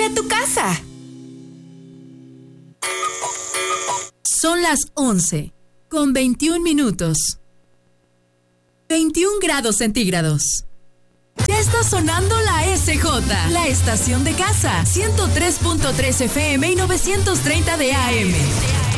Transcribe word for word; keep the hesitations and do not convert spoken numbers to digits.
a tu casa. Son las once, con veintiún minutos. veintiún grados centígrados. Ya está sonando la S J, la estación de casa, ciento tres punto tres F M y novecientos treinta de A M.